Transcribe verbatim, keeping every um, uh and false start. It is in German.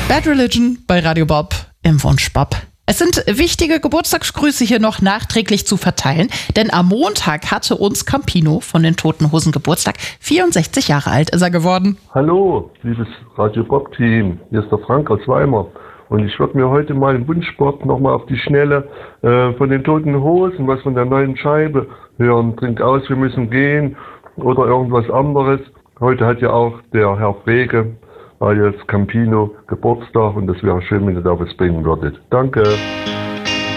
Bad Religion bei Radio Bob im Wunschbob. Es sind wichtige Geburtstagsgrüße hier noch nachträglich zu verteilen, denn am Montag hatte uns Campino von den Toten Hosen Geburtstag. vierundsechzig Jahre alt ist er geworden. Hallo, liebes Radio Bob Team, hier ist der Frank aus Weimar und ich würde mir heute mal im Wunschbob nochmal auf die Schnelle äh, von den Toten Hosen, was von der neuen Scheibe hören. Trink aus, wir müssen gehen oder irgendwas anderes. Heute hat ja auch der Herr Frege alias Campino Geburtstag und das wäre schön, wenn ihr da was bringen würdet. Danke.